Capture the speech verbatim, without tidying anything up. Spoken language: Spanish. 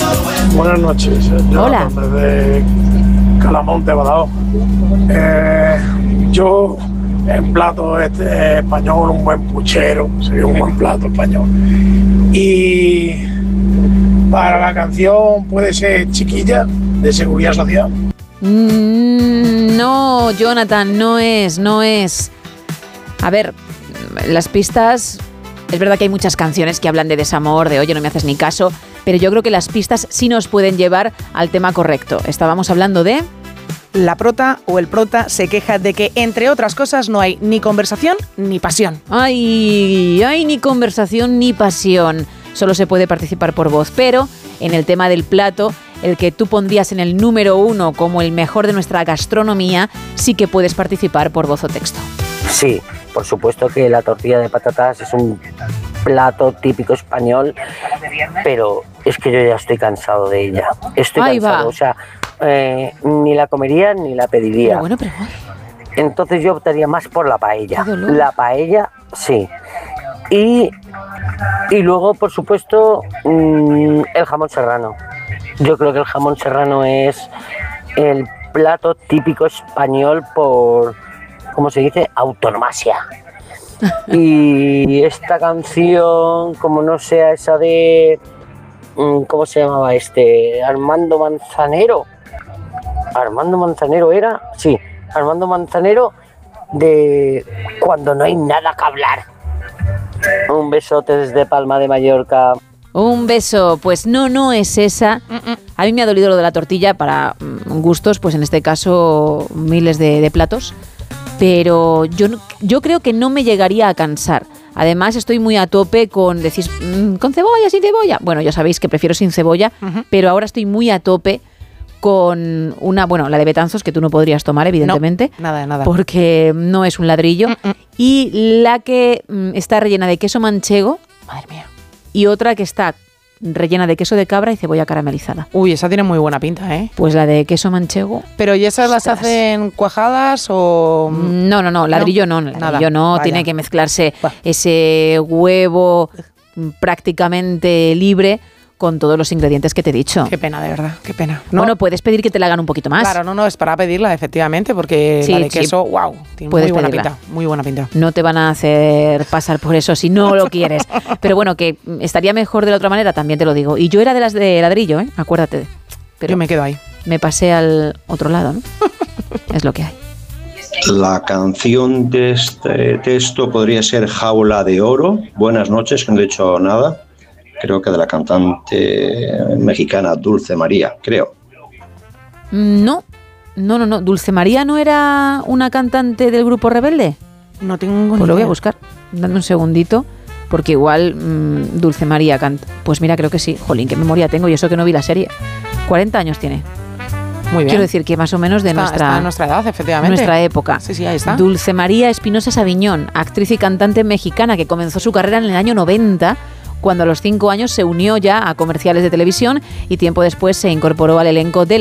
Buenas noches, yo Hola. desde Calamonte, Badajoz. Eh, yo, en plato este español, un buen puchero, sería un buen plato español. Y para la canción puede ser Chiquilla, de Seguridad Social. Mm, no, Jonathan, no es, no es. A ver, las pistas... Es verdad que hay muchas canciones que hablan de desamor, de oye, no me haces ni caso, pero yo creo que las pistas sí nos pueden llevar al tema correcto. Estábamos hablando de... La prota o el prota se queja de que, entre otras cosas, no hay ni conversación ni pasión. Ay, ay, ni conversación ni pasión. Solo se puede participar por voz, pero en el tema del plato, el que tú pondrías en el número uno como el mejor de nuestra gastronomía, sí que puedes participar por voz o texto. Sí, por supuesto que la tortilla de patatas es un plato típico español, pero es que yo ya estoy cansado de ella. Estoy Ahí cansado, va. o sea, eh, ni la comería ni la pediría. Pero bueno, pero... Entonces yo optaría más por la paella. Qué dolor. La paella, sí. Y, y luego, por supuesto, mmm, el jamón serrano. Yo creo que el jamón serrano es el plato típico español por, ¿cómo se dice? Autonomasia. Y esta canción, como no sea esa de... ¿Cómo se llamaba este? Armando Manzanero. Armando Manzanero era... Sí, Armando Manzanero de Cuando no hay nada que hablar. Un besote desde Palma de Mallorca. Un beso, pues no, no es esa. A mí me ha dolido lo de la tortilla para mm, gustos, pues en este caso miles de, de platos. Pero yo, no- yo creo que no me llegaría a cansar. Además estoy muy a tope con, decís, mm, ¿con cebolla, sin cebolla? Bueno, ya sabéis que prefiero sin cebolla, Ujú. pero ahora estoy muy a tope con una, bueno, la de Betanzos, que tú no podrías tomar, evidentemente. No, nada de nada. Porque no es un ladrillo. Mm-mm. Y la que mm, está rellena de queso manchego, Madre mía. y otra que está rellena de queso de cabra y cebolla caramelizada. Uy, esa tiene muy buena pinta, ¿eh? Pues la de queso manchego... Pero ¿y esas las Ostras. hacen cuajadas o...? No, no, no, ladrillo no, ladrillo Nada, no, vaya. tiene que mezclarse Buah. ese huevo prácticamente libre con todos los ingredientes que te he dicho. Qué pena, de verdad, qué pena. No, Bueno, puedes pedir que te la hagan un poquito más. claro, no, no, es para pedirla, efectivamente, porque Sí, la de sí. queso, wow, tiene Puedes muy buena pedirla. pinta, muy buena pinta. No te van a hacer pasar por eso si no lo quieres. Pero bueno, que estaría mejor de la otra manera, también te lo digo. Y yo era de las de ladrillo, ¿eh? Acuérdate. Pero Yo me quedo ahí. me pasé al otro lado, ¿no? Es lo que hay. La canción de este texto podría ser Jaula de Oro. Buenas noches, que no he dicho nada. Creo que de la cantante mexicana Dulce María, creo. No, no, no, no. ¿Dulce María no era una cantante del grupo Rebelde? No tengo Pues ni lo voy a idea. buscar. Dame un segundito, porque igual mmm, Dulce María canta. Pues mira, creo que sí. Jolín, qué memoria tengo, y eso que no vi la serie. cuarenta años tiene. Muy bien. Quiero decir que más o menos de está, nuestra, está en nuestra edad, efectivamente. nuestra época. Sí, sí, ahí está. Dulce María Espinosa Sabiñón, actriz y cantante mexicana que comenzó su carrera en el año noventa, cuando a los cinco años se unió ya a comerciales de televisión y tiempo después se incorporó al elenco de